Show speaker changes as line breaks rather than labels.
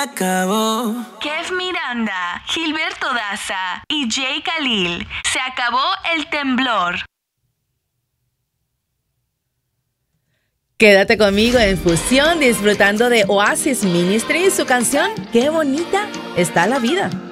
acabó.
Kev Miranda, Gilberto Daza y Jay Khalil. Se acabó el temblor.
Quédate conmigo en Fusión disfrutando de Oasis Ministry y su canción Qué bonita está la vida.